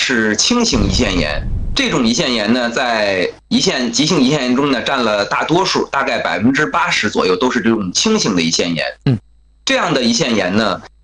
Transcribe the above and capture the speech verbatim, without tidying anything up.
是轻型胰腺炎。这种胰腺炎呢，在胰腺急性胰腺炎中呢，占了大多数，大概百分之八十左右都是这种轻型的胰腺炎。 嗯， 这样的胰腺炎呢，